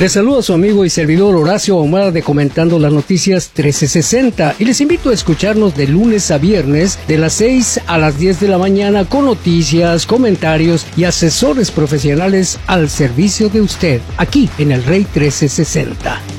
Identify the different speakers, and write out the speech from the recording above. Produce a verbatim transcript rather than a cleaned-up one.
Speaker 1: Les saluda su amigo y servidor Horacio Ahumada de Comentando las Noticias trece sesenta y les invito a escucharnos de lunes a viernes de las seis a las diez de la mañana con noticias, comentarios y asesores profesionales al servicio de usted, aquí en el Rey trece sesenta.